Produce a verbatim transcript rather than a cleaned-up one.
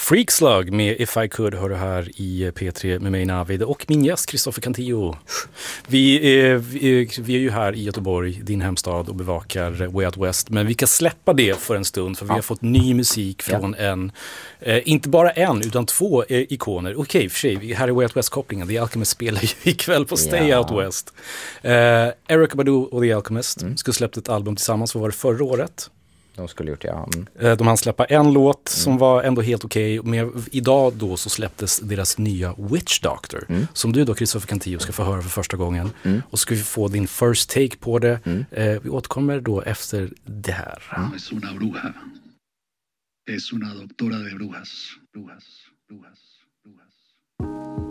Freakslug med If I Could hör du här i P tre med mig Navid och min gäst Christopher Cantillo. Vi är, vi, vi är ju här i Göteborg, din hemstad, och bevakar Way Out West. Men vi kan släppa det för en stund, för vi har fått ny musik från ja. en, eh, inte bara en utan två eh, ikoner. Okej, okay, för sig, här är Way Out West-kopplingen. The Alchemist spelar ju ikväll på Stay ja. Out West. Eh, Erykah Badu och The Alchemist mm. skulle släppt ett album tillsammans, vad var det, förra året? De skulle gjort, ja. Mm. De hann släppa en låt mm. som var ändå helt okej. Okay. Men idag då så släpptes deras nya Witch Doctor. Mm. Som du då, Christopher Cantillo, ska få höra för första gången. Mm. Och ska vi få din first take på det. Mm. Eh, vi återkommer då efter det här. Mm. Es una bruja. Es una doctora de brujas. Brujas. Brujas.